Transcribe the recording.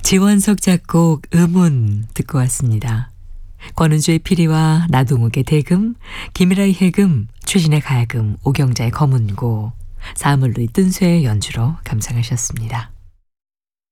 지원석 작곡 음운 듣고 왔습니다. 권은주의 피리와 나동욱의 대금, 김일아의 해금, 최진의 가야금, 오경자의 검은고, 사물루이 뜬쇠의 연주로 감상하셨습니다.